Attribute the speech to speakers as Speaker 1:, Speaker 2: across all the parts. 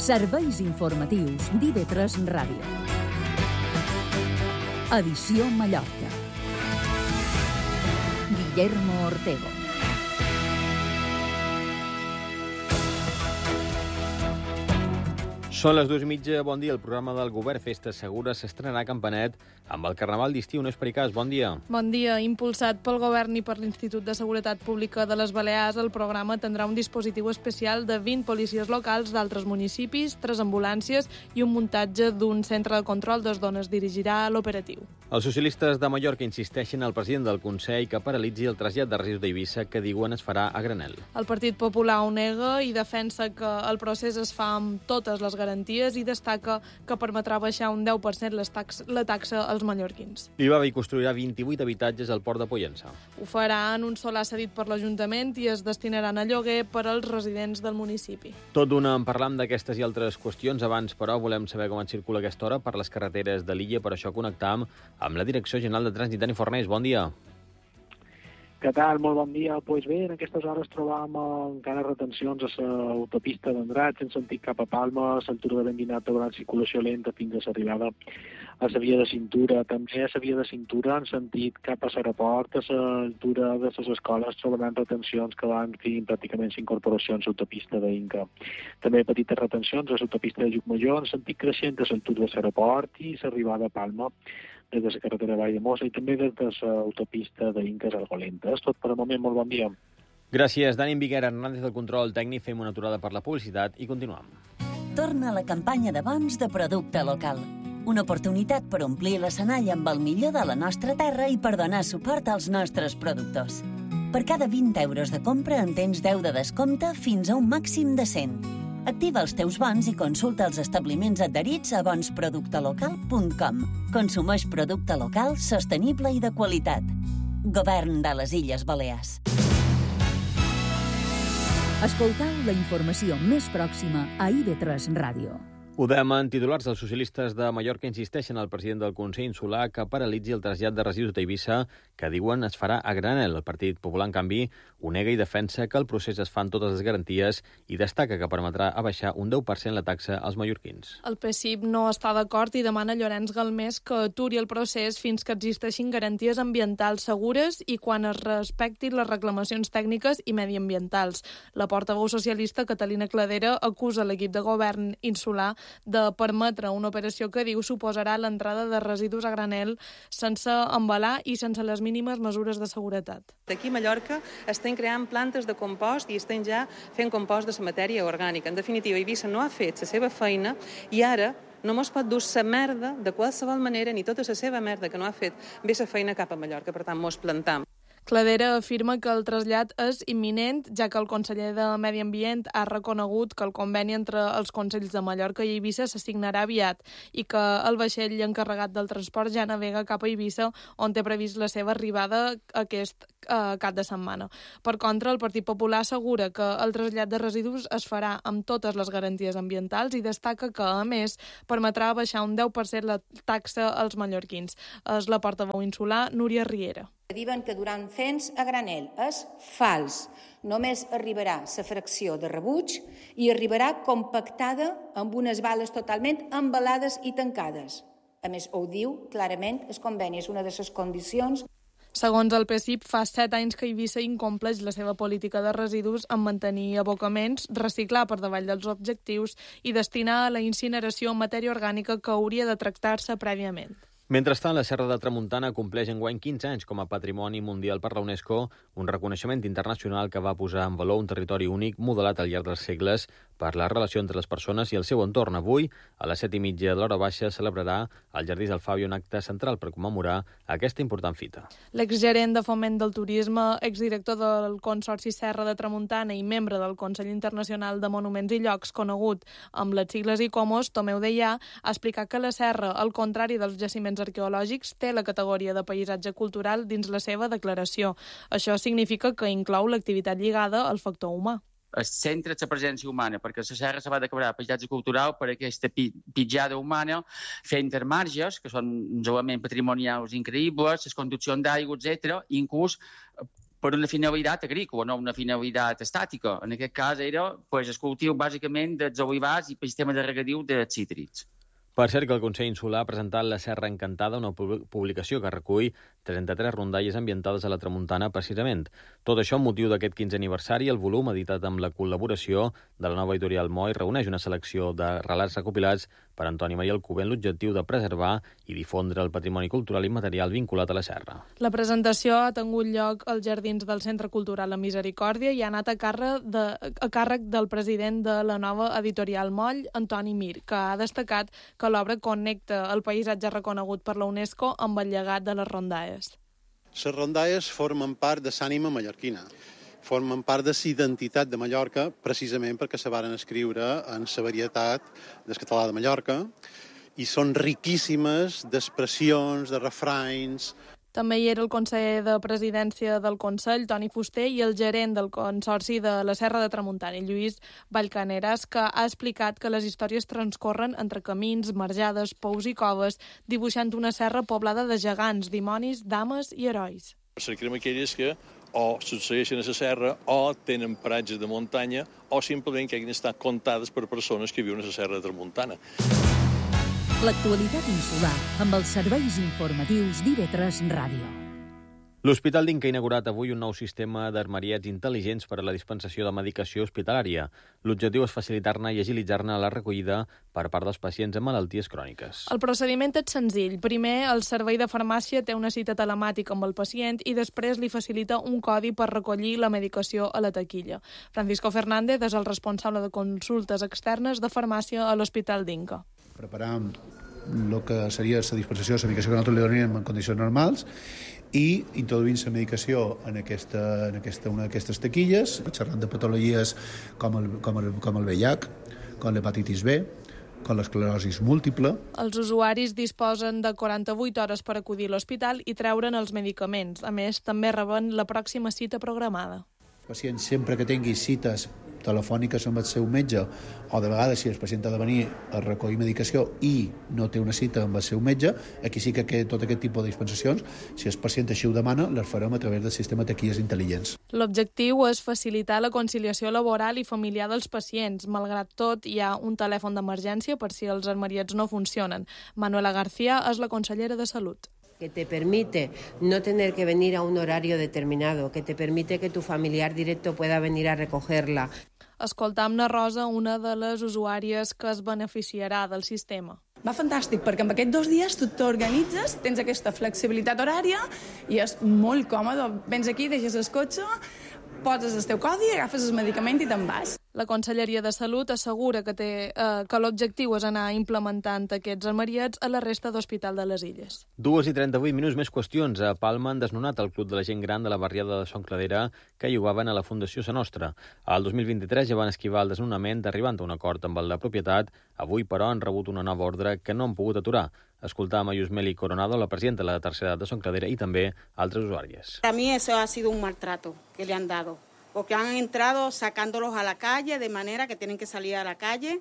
Speaker 1: Serveis informatius d'IV3 Ràdio. Edició Mallorca. Guillermo Ortego.
Speaker 2: Són les 2:30, bon dia. El programa del Govern Festes Segures s'estrenarà a Campanet amb el Carnaval d'estiu. No és pericàs, bon dia.
Speaker 3: Bon dia. Impulsat pel Govern i per l'Institut de Seguretat Pública de les Balears, el programa tindrà un dispositiu especial de 20 policies locals d'altres municipis, 3 ambulàncies i un muntatge d'un centre de control d'on es dirigirà l'operatiu.
Speaker 2: Els socialistes de Mallorca insisteixen al president del Consell que paralitzi el trasllat de residus d'Eivissa que diuen es farà a granel.
Speaker 3: El Partit Popular ho nega i defensa que el procés es fa amb totes les garanties i destaca que permetrà baixar un 10% la taxa als mallorquins.
Speaker 2: L'Ibavi construirà 28 habitatges al port de Pollença.
Speaker 3: Ho farà en un solar cedit per l'Ajuntament i es destinaran a lloguer per als residents del municipi.
Speaker 2: Tot d'una en parlam d'aquestes i altres qüestions. Abans, però, volem saber com en circula aquesta hora per les carreteres de l'illa. Per això connectam amb la Direcció General de Trànsit. Dani Fornés, bon dia.
Speaker 4: Què tal? Molt bon dia. Pues bé, en aquestes hores trobam encara retencions a l'autopista d'Andratx en sentit cap a Palma, a l'altura de Benvinat trobant circulació lenta fins a l'arribada a la via de cintura. També a la via de cintura en sentit cap a l'aeroport, a l'altura de les escoles trobaran retencions que van fent pràcticament incorporacions a l'autopista d'Inca. També petites retencions a l'autopista de Llucmajor en sentit creixent a l'altura de l'aeroport i l'arribada a Palma des de la carretera Vall de Mossa i també des de l'autopista d'Inca a Algolentes. Tot per al moment, molt bon dia.
Speaker 2: Gràcies, Dani Viguera Hernández del control tècnic. Fem una aturada per la publicitat i continuem.
Speaker 1: Torna la campanya d'abans de producte local. Una oportunitat per omplir l'escenari amb el millor de la nostra terra i per donar suport als nostres productors. Per cada 20 euros de compra en tens 10 de descompte fins a un màxim de 100. Activa els teus bons i consulta els establiments adherits a bonsproductelocal.com. Consumeix producte local, sostenible i de qualitat. Govern de les Illes Balears. Escoltau la informació més pròxima a IV3 Ràdio.
Speaker 2: Ho dèiem en titulars. Els socialistes de Mallorca insisteixen al president del Consell Insular que paralitzi el trasllat de residus d'Eivissa que diuen es farà a granel. El Partit Popular, en canvi, ho nega i defensa que el procés es fa amb totes les garanties i destaca que permetrà abaixar un 10% la taxa als mallorquins.
Speaker 3: El PSIP no està d'acord i demana a Llorenç Galmés que aturi el procés fins que existeixin garanties ambientals segures i quan es respectin les reclamacions tècniques i mediambientals. La portaveu socialista Catalina Cladera acusa l'equip de govern insular de permetre una operació que diu suposarà l'entrada de residus a granel sense embalar i sense les mínimes mesures de seguretat.
Speaker 5: Aquí a Mallorca estem creant plantes de compost i estem ja fent compost de la matèria orgànica. En definitiva, Eivissa no ha fet la seva feina i ara no mos pot dur la merda de qualsevol manera, ni tota la seva merda que no ha fet bé la feina cap a Mallorca. Per tant, mos plantam.
Speaker 3: Cladera afirma que el trasllat és imminent, ja que el conseller de Medi Ambient ha reconegut que el conveni entre els Consells de Mallorca i Eivissa s'assignarà aviat i que el vaixell encarregat del transport ja navega cap a Eivissa, on té previst la seva arribada aquest cap de setmana. Per contra, el Partit Popular assegura que el trasllat de residus es farà amb totes les garanties ambientals i destaca que, a més, permetrà baixar un 10% la taxa als mallorquins. És la portaveu insular Núria Riera.
Speaker 6: Diuen que durant fens a granel és fals. Només arribarà la fracció de rebuig i arribarà compactada amb unes bales totalment embalades i tancades. A més, ho diu clarament el conveni, és una de les condicions.
Speaker 3: Segons el PSIP, fa 7 anys que Eivissa incompleix la seva política de residus en mantenir abocaments, reciclar per davall dels objectius i destinar a la incineració matèria orgànica que hauria de tractar-se prèviament.
Speaker 2: Mentrestant, la Serra de Tramuntana compleix enguany 15 anys com a Patrimoni Mundial per la UNESCO, un reconeixement internacional que va posar en valor un territori únic modelat al llarg dels segles per la relació entre les persones i el seu entorn. Avui, a les 7:30 de l'hora baixa, celebrarà al Jardí del Fàbio un acte central per commemorar aquesta important fita.
Speaker 3: L'exgerent de Foment del Turisme, exdirector del Consorci Serra de Tramuntana i membre del Consell Internacional de Monuments i Llocs, conegut amb les sigles ICOMOS, Tomeu Deià, ha explicat que la serra, al contrari dels jaciments arqueològics, té la categoria de paisatge cultural dins la seva declaració. Això significa que inclou l'activitat lligada al factor humà.
Speaker 7: Es centra la presència humana, perquè la serra se va declarar paisatge cultural per aquesta pitjada humana, fent marges, que són uns elements patrimonials increïbles, les conduccions d'aigua, etc., inclús per una finalitat agrícola, no una finalitat estàtica. En aquest cas era el cultiu bàsicament dels olivars i el sistema de regadiu de cítrics.
Speaker 2: Per cert que el Consell Insular ha presentat La Serra Encantada, una publicació que recull 33 rondalles ambientades a la Tramuntana, precisament. Tot això amb motiu d'aquest 15è aniversari, el volum, editat amb la col·laboració de la nova editorial Moi, reuneix una selecció de relats recopilats per Antoni Maria Alcover amb l'objectiu de preservar i difondre el patrimoni cultural i material vinculat a la serra.
Speaker 3: La presentació ha tingut lloc als jardins del Centre Cultural La Misericòrdia i ha anat a càrrec del president de la nova editorial Moll, Antoni Mir, que ha destacat que l'obra connecta el paisatge reconegut per la UNESCO amb el llegat de les rondalles.
Speaker 8: Les rondalles formen part de l'ànima mallorquina, formen part de la identitat de Mallorca, precisament perquè se varen escriure en la varietat del català de Mallorca, i són riquíssimes d'expressions, de refranys.
Speaker 3: També hi era el conseller de presidència del Consell, Toni Fuster, i el gerent del Consorci de la Serra de Tramuntana, Lluís Vallcaneras, que ha explicat que les històries transcorren entre camins, marjades, pous i coves, dibuixant una serra poblada de gegants, dimonis, dames i herois.
Speaker 9: Cerquem aquelles que o succeeixen a la serra o tenen paratges de muntanya o simplement que hagin estat contades per persones que viuen a la serra de Tramuntana.
Speaker 10: L'actualitat insular amb els serveis informatius d'IV3 Ràdio.
Speaker 2: L'Hospital d'Inca ha inaugurat avui un nou sistema d'armariets intel·ligents per a la dispensació de medicació hospitalària. L'objectiu és facilitar-ne i agilitzar-ne la recollida per part dels pacients amb malalties cròniques.
Speaker 3: El procediment és senzill. Primer, el servei de farmàcia té una cita telemàtica amb el pacient i després li facilita un codi per recollir la medicació a la taquilla. Francisco Fernández és el responsable de consultes externes de farmàcia a l'Hospital d'Inca.
Speaker 11: Preparam el que seria la dispensació de la medicació que nosaltres li donem en condicions normals i introduint la medicació en una d'aquestes taquilles, xerrant de patologies com el VIH, com l'hepatitis B, com l'esclerosi múltiple.
Speaker 3: Els usuaris disposen de 48 hores per acudir a l'hospital i treure'n els medicaments. A més, també reben la pròxima cita programada.
Speaker 11: El pacient, sempre que tingui cites telefòniques amb el seu metge, o de vegades si el pacient ha de venir a recollir medicació i no té una cita amb el seu metge, aquí sí que tot aquest tipus de dispensacions, si el pacient així ho demana, les farem a través del sistema de taquilles intel·ligents.
Speaker 3: L'objectiu és facilitar la conciliació laboral i familiar dels pacients. Malgrat tot, hi ha un telèfon d'emergència per si els armariets no funcionen. Manuela García és la consellera de Salut.
Speaker 12: Que te permite no tener que venir a un horario determinado, que te permite que tu familiar directo pueda venir a recogerla.
Speaker 3: Escoltam-ne Rosa, una de les usuàries que es beneficiarà del sistema.
Speaker 13: Va fantàstic, perquè amb aquests 2 dies tu t'organitzes, tens aquesta flexibilitat horària i és molt còmode. Vens aquí, deixes el cotxe, poses el teu codi, agafes el medicament i te'n vas.
Speaker 3: La Conselleria de Salut assegura que l'objectiu és anar implementant aquests armariets a la resta d'Hospital de les Illes.
Speaker 2: 2:38 més qüestions. A Palma han desnonat el Club de la Gent Gran de la barriada de Son Cladera que jugaven a la Fundació Sa Nostra. Al 2023 ja van esquivar el desnonament arribant a un acord amb el de propietat. Avui, però, han rebut una nova ordre que no han pogut aturar. Escoltàvem a Yusmeli Coronado, la presidenta de la tercera edat de Son Cladera, i també altres usuàries.
Speaker 14: Para mí eso ha sido un maltrato que le han dado, porque han entrado sacándolos a la calle de manera que tienen que salir a la calle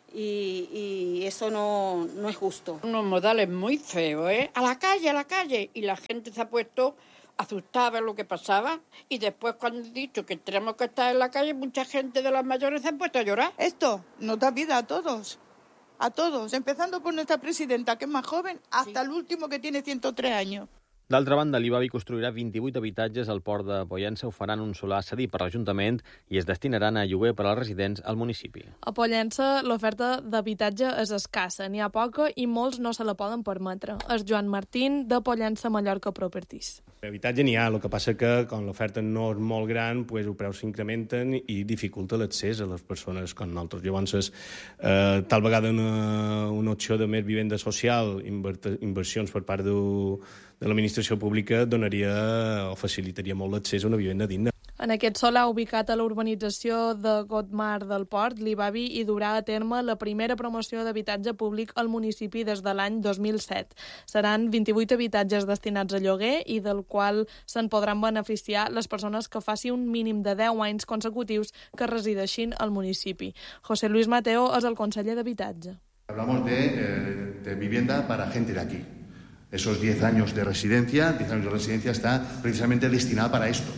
Speaker 14: y eso no es justo.
Speaker 15: Unos modales muy feos, ¿eh? A la calle, y la gente se ha puesto asustada de lo que pasaba y después cuando he dicho que tenemos que estar en la calle, mucha gente de las mayores se ha puesto a llorar.
Speaker 16: Esto nos da vida a todos, empezando por nuestra presidenta, que es más joven, hasta el último que tiene 103 años.
Speaker 2: D'altra banda, l'IBABI construirà 28 habitatges al port de Pollença, ho faran un solar cedit per l'Ajuntament i es destinaran a lloguer per als residents al municipi.
Speaker 3: A Pollença l'oferta d'habitatge és escassa, n'hi ha poca i molts no se la poden permetre. És Joan Martín, de Pollença Mallorca Properties.
Speaker 17: Habitatge n'hi ha, el que passa que quan l'oferta no és molt gran, pues, els preus s'incrementen i dificulta l'accés a les persones com nosaltres. Llavors, tal vegada una opció de més vivenda social, inversions per part de l'administració pública donaria o facilitaria molt l'accés a una vivenda digna.
Speaker 3: En aquest solar ubicat a la urbanització de Godmar del Port, l'IBABI hi durà a terme la primera promoció d'habitatge públic al municipi des de l'any 2007. Seran 28 habitatges destinats a lloguer i del qual se'n podran beneficiar les persones que facin un mínim de 10 anys consecutius que resideixin al municipi. José Luis Mateo és el conseller d'Habitatge.
Speaker 18: Hablamos de vivienda para gente de aquí. Esos 10 años de residencia está precisamente destinada para esto.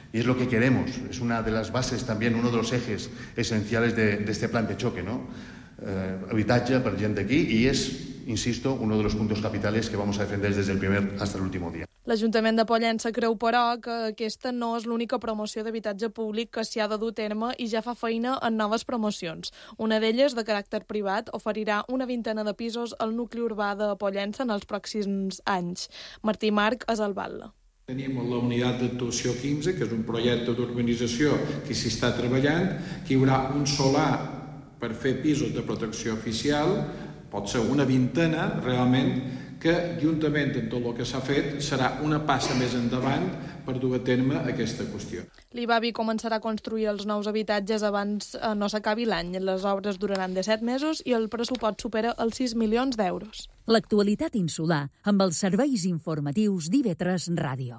Speaker 18: Y es lo que queremos, es una de las bases también, uno de los ejes esenciales de este plan de choque, ¿no? Habitatge per gent d'aquí y es, insisto, uno de los puntos capitales que vamos a defender desde el primer hasta el último día.
Speaker 3: L'Ajuntament de Pollença creu, però, que aquesta no és l'única promoció d'habitatge públic que s'hi ha de dur a terme i ja fa feina en noves promocions. Una d'elles, de caràcter privat, oferirà una vintena de pisos al nucli urbà de Pollença en els pròxims anys. Martí Marc és al Batlle.
Speaker 19: Tenim la unitat d'actuació 15, que és un projecte d'urbanització que s'hi està treballant, que hi haurà un solar per fer pisos de protecció oficial, pot ser una vintena, realment, que, juntament amb tot el que s'ha fet, serà una passa més endavant per dur a terme aquesta qüestió.
Speaker 3: L'IBABI començarà a construir els nous habitatges abans no s'acabi l'any. Les obres duraran 17 mesos i el pressupost supera els 6 milions d'euros.
Speaker 10: L'actualitat insular amb els serveis informatius d'IV3 Ràdio.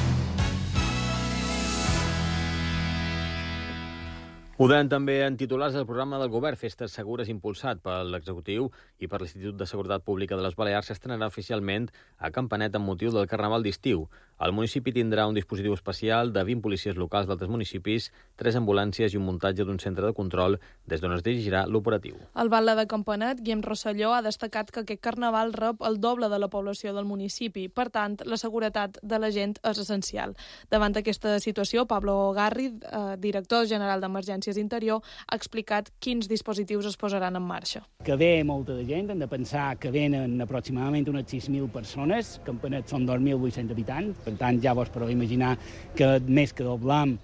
Speaker 2: Ho deien també en titulars del programa del govern Festes Segures, impulsat per l'executiu i per l'Institut de Seguretat Pública de les Balears, s'estrenarà oficialment a Campanet amb motiu del Carnaval d'estiu. El municipi tindrà un dispositiu especial de 20 policies locals d'altres municipis, 3 ambulàncies i un muntatge d'un centre de control des d'on es dirigirà l'operatiu.
Speaker 3: El batlle de Campanet, Guillem Rosselló, ha destacat que aquest carnaval rep el doble de la població del municipi. Per tant, la seguretat de la gent és essencial. Davant d'aquesta situació, Pablo Garri, director general d'Emergències Interior, ha explicat quins dispositius es posaran en marxa.
Speaker 20: Que ve molta de gent, hem de pensar que venen aproximadament unes 6.000 persones, Campanet són 2.800 habitants, per tant ja vos podeu imaginar que més que doblam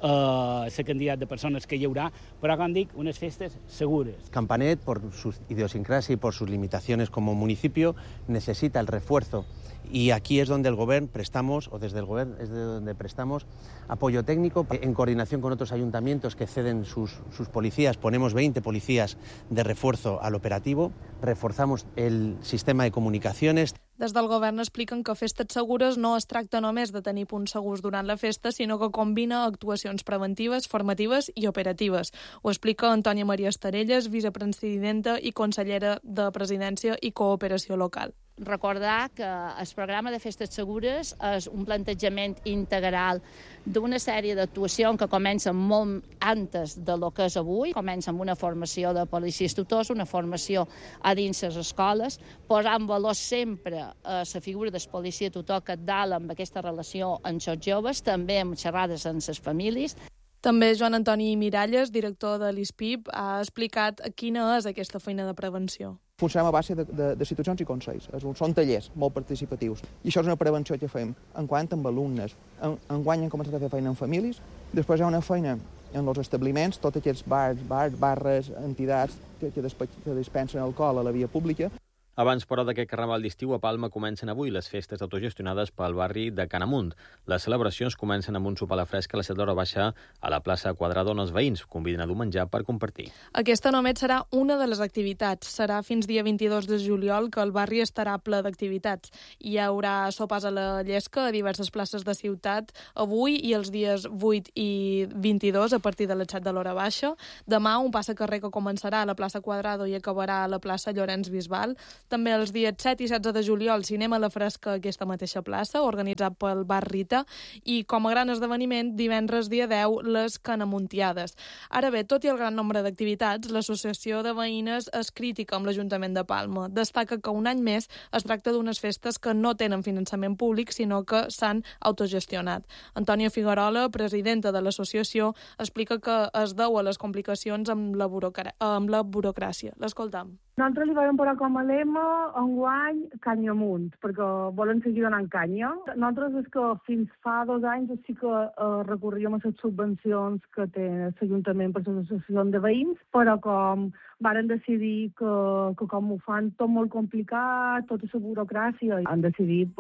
Speaker 20: la quantitat de persones que hi haurà, però, com dic, unes festes segures.
Speaker 21: Campanet, por su idiosincrasia y por sus limitaciones como municipio, necesita el refuerzo. Y aquí es donde el Gobierno prestamos, o desde el Gobierno es de donde prestamos apoyo técnico en coordinación con otros ayuntamientos que ceden sus policías. Ponemos 20 policías de refuerzo al operativo, reforzamos el sistema de comunicacions.
Speaker 3: Des del govern expliquen que Festes Segures no es tracta només de tenir punts segurs durant la festa, sinó que combina actuacions preventives, formatives i operatives. Ho explica Antònia Maria Estarelles, vicepresidenta i consellera de Presidència i Cooperació Local.
Speaker 22: Recordar que el programa de Festes Segures és un plantejament integral d'una sèrie d'actuacions que comencen molt antes de lo que és avui. Comença amb una formació de policies tutors, una formació a dins les escoles, posant valor sempre a la figura del policia tutor capdalt amb aquesta relació amb els joves, també amb xerrades amb les famílies.
Speaker 3: També Joan Antoni Miralles, director de l'ISPIP, ha explicat quina és aquesta feina de prevenció.
Speaker 23: Funcionem a base de situacions i consells. Són tallers molt participatius. I això és una prevenció que fem enquant amb alumnes. Enguany hem començat a fer feina amb famílies. Després hi ha una feina en els establiments, tots aquests bars, barres, entitats que dispensen alcohol a la via pública.
Speaker 2: Abans, però, d'aquest carnaval d'estiu, a Palma comencen avui les festes autogestionades pel barri de Canamunt. Les celebracions comencen amb un sopar a la fresca a les 7 d'hora baixa a la plaça Quadrada, on els veïns conviden a dur menjar per compartir.
Speaker 3: Aquesta només serà una de les activitats. Serà fins dia 22 de juliol que el barri estarà ple d'activitats. Hi haurà sopars a la Llesca a diverses places de ciutat avui i els dies 8 i 22 a partir de les 7 de l'hora baixa. Demà un passacarrer que començarà a la plaça Quadrada i acabarà a la plaça Llorenç Bisbal. També els dies 7 i 16 de juliol cinema a la fresca a aquesta mateixa plaça, organitzat pel Bar Rita, i com a gran esdeveniment, divendres dia 10, les Canamuntiades. Ara bé, tot i el gran nombre d'activitats, l'associació de veïnes és crítica amb l'Ajuntament de Palma. Destaca que un any més es tracta d'unes festes que no tenen finançament públic, sinó que s'han autogestionat. Antònia Figuerola, presidenta de l'associació, explica que es deu a les complicacions amb la burocràcia. L'escoltam.
Speaker 24: Nosaltres li vam posar com a lema enguany canya amunt, perquè volen seguir donant canya. Nosaltres és que fins fa 2 anys sí que recorríem a les subvencions que té l'Ajuntament per l'associació de veïns, però com varen decidir que com ho fan tot molt complicat, tota la burocràcia, han decidit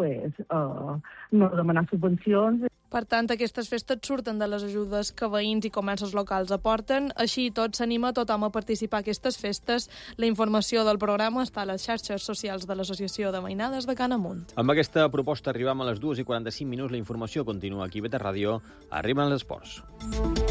Speaker 24: no demanar subvencions.
Speaker 3: Per tant, aquestes festes surten de les ajudes que veïns i comerços locals aporten. Així i tot, s'anima tothom a participar a aquestes festes. La informació del programa està a les xarxes socials de l'Associació de Veïnades de Canamunt.
Speaker 2: Amb aquesta proposta arribam a les 2:45. La informació continua aquí a IV3 Ràdio. Arriben els esports.